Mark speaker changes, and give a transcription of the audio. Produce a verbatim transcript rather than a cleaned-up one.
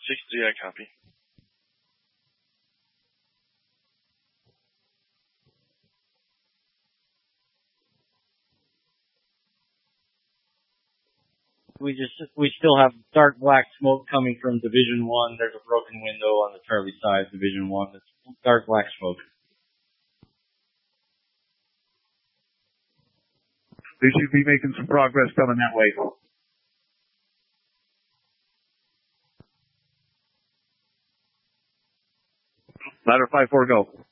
Speaker 1: sixty, I copy.
Speaker 2: We just, we still have dark black smoke coming from Division One. There's a broken window on the Charlie side of Division One. It's dark black smoke.
Speaker 3: They should be making some progress coming that way. Ladder five four, go.